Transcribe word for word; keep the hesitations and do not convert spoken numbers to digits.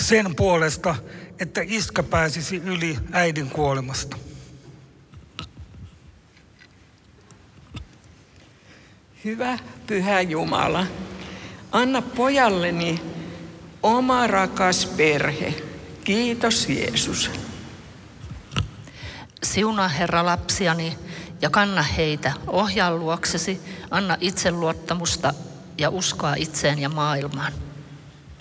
sen puolesta, että iskä pääsisi yli äidin kuolemasta. Hyvä Pyhä Jumala, anna pojalleni oma rakas perhe. Kiitos Jeesus. Siunaa Herra lapsiani ja kanna heitä, ohjaa luoksesi, anna itseluottamusta ja uskoa itseen ja maailmaan.